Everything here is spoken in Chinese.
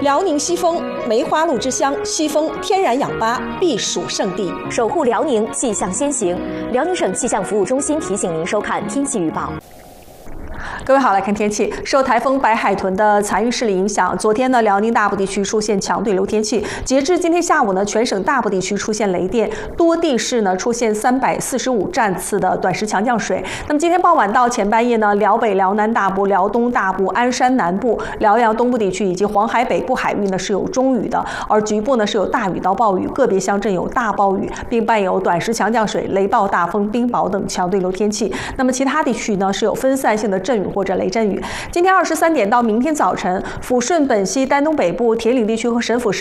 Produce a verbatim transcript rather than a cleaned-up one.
辽宁西丰梅花鹿之乡，西丰天然氧吧避暑胜地， 守护辽宁气象先行。辽宁省气象服务中心提醒您收看天气预报。 各位好，来看天气。受台风白海豚的残余势力影响，昨天呢，辽宁大部地区出现强对流天气。截至今天下午呢，全省大部地区出现雷电，多地市呢出现三百四十五站次的短时强降水。那么今天傍晚到前半夜呢，辽北、辽南大部、辽东大部、鞍山南部、辽阳东部地区以及黄海北部海域呢是有中雨的，而局部呢是有大雨到暴雨，个别乡镇有大暴雨，并伴有短时强降水、雷暴、大风、冰雹等强对流天气。那么其他地区呢是有分散性的阵雨或者雷阵雨。今天二十三点到明天早晨，抚顺、本溪、丹东北部、铁岭地区和沈抚市